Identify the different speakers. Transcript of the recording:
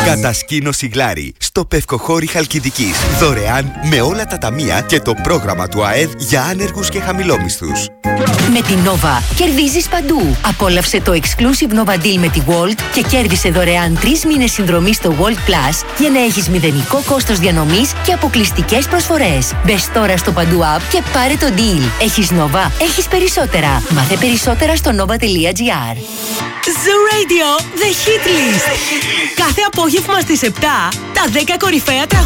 Speaker 1: Κατασκήνωση Γλάρι στο Πευκοχώρι Χαλκιδικής. Δωρεάν με όλα τα ταμεία και το πρόγραμμα του ΑΕΔ για άνεργους και χαμηλόμισθους.
Speaker 2: Με την Nova κερδίζεις παντού. Απόλαυσε το exclusive Nova Deal με τη Walt και κέρδισε δωρεάν 3 μήνες συνδρομή στο Walt Plus για να έχεις μηδενικό κόστος διανομής και αποκλειστικές προσφορές. Μπες τώρα στο Παντού App και πάρε το deal. Έχεις Nova, έχεις περισσότερα. Μάθε περισσότερα στο nova.gr.
Speaker 3: Zoo Radio, The Hit List. Κάθε απόγευμα στις 7, τα 10 κορυφαία τραγούδια